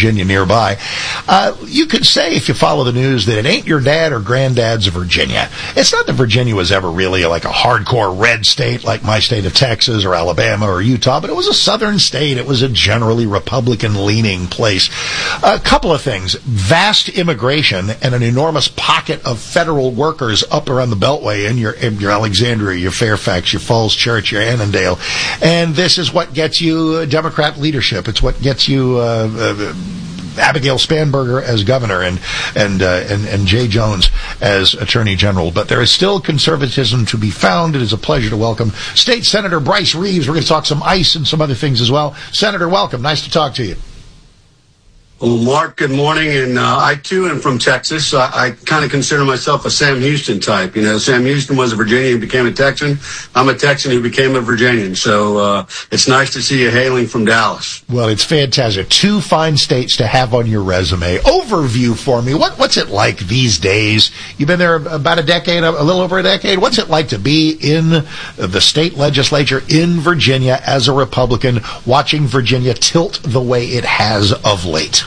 Virginia nearby. You could say, if you follow the news, that it ain't your dad or granddad's Virginia. It's not that Virginia was ever really like a hardcore red state like my state of Texas or Alabama or Utah, but it was a southern state. It was a generally Republican-leaning place. A couple of things. Vast immigration and an enormous pocket of federal workers up around the Beltway in your Alexandria, your Fairfax, your Falls Church, your Annandale. And this is what gets you Democrat leadership. It's what gets you Abigail Spanberger as governor and Jay Jones as attorney general. But there is still conservatism to be found. It is a pleasure to welcome State Senator Bryce Reeves. We're going to talk some ICE and some other things as well. Senator, welcome. Nice to talk to you. Well, Mark, good morning. And I, too, am from Texas. So I kind of consider myself a Sam Houston type. You know, Sam Houston was a Virginian who became a Texan. I'm a Texan who became a Virginian. So it's nice to see you hailing from Dallas. Well, it's fantastic. 2 fine states to have on your resume. Overview for me. What's it like these days? You've been there about a decade, a little over a decade. What's it like to be in the state legislature in Virginia as a Republican, watching Virginia tilt the way it has of late?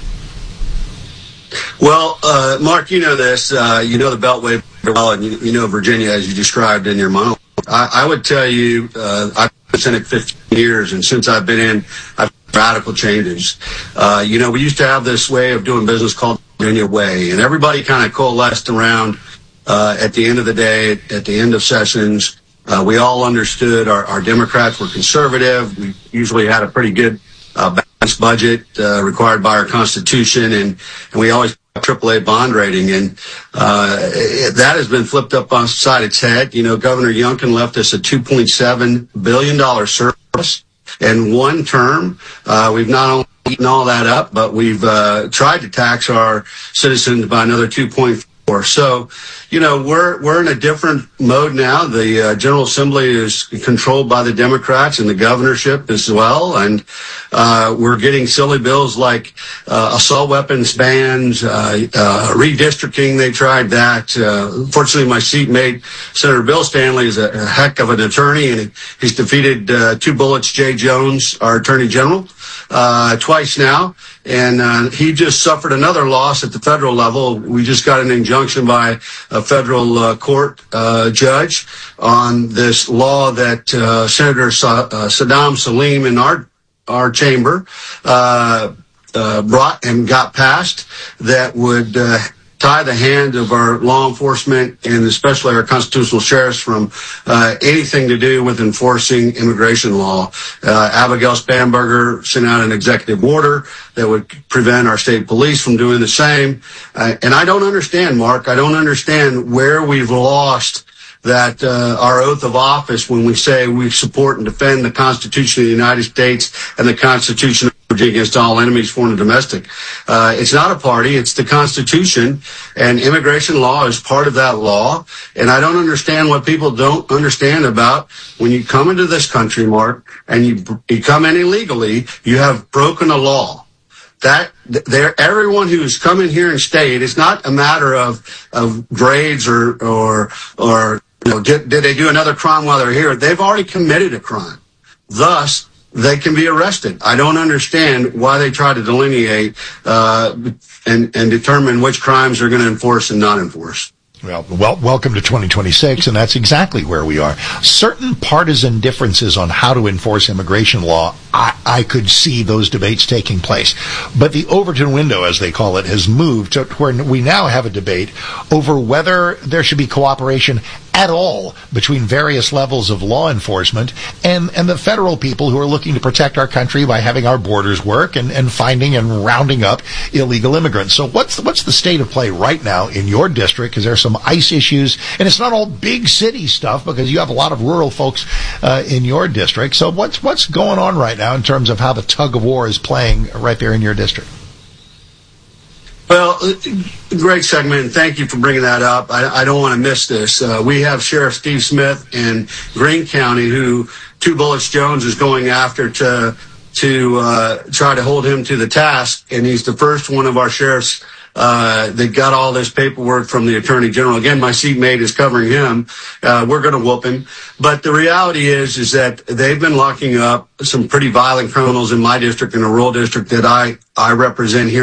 Well, Mark, you know this. You know the Beltway very well, and you know Virginia as you described in your monologue. I would tell you, I've been in Senate 15 years, and since I've been in, I've had radical changes. You know, we used to have this way of doing business called Virginia Way, and everybody kind of coalesced around at the end of the day, at the end of sessions. We all understood our Democrats were conservative. We usually had a pretty good balanced budget required by our Constitution, and we always AAA bond rating, and that has been flipped up on side its head. You know, Governor Youngkin left us a $2.7 billion surplus in one term. We've not only eaten all that up, but we've tried to tax our citizens by another 2.4. So, you know, we're in a different mode now. The General Assembly is controlled by the Democrats and the governorship as well. And we're getting silly bills like assault weapons bans, redistricting. They tried that. Fortunately, my seatmate, Senator Bill Stanley, is a heck of an attorney, and he's defeated 2 bullets Jay Jones, our attorney general, twice now. And he just suffered another loss at the federal level. We just got an injunction by a federal court judge on this law that Senator Saddam Salim in our chamber brought and got passed that would tie the hand of our law enforcement and especially our constitutional sheriffs from anything to do with enforcing immigration law. Abigail Spanberger sent out an executive order that would prevent our state police from doing the same. And I don't understand, Mark. I don't understand where we've lost that our oath of office when we say we support and defend the Constitution of the United States and the Constitution of Virginia against all enemies, foreign and domestic. It's not a party, it's the Constitution, and immigration law is part of that law. And I don't understand what people don't understand about when you come into this country, Mark, and you come in illegally, you have broken a law. That everyone who's come in here and stayed, it's not a matter of grades or you know, did they do another crime while they're here? They've already committed a crime. Thus, they can be arrested. I don't understand why they try to delineate and determine which crimes they're going to enforce and not enforce. Well, welcome to 2026, and that's exactly where we are. Certain partisan differences on how to enforce immigration law, I could see those debates taking place. But the Overton window, as they call it, has moved to where we now have a debate over whether there should be cooperation at all between various levels of law enforcement and the federal people who are looking to protect our country by having our borders work and finding and rounding up illegal immigrants. So what's the state of play right now in your district? Because there's some ICE issues, and it's not all big city stuff because you have a lot of rural folks in your district. So what's going on right now in terms of how the tug of war is playing right there in your district? Well, great segment, and thank you for bringing that up. I don't want to miss this. We have Sheriff Steve Smith in Greene County, who 2 Bullets Jones is going after to try to hold him to the task, and he's the first one of our sheriffs that got all this paperwork from the Attorney General. Again, my seatmate is covering him. We're going to whoop him. But the reality is that they've been locking up some pretty violent criminals in my district, in a rural district that I represent here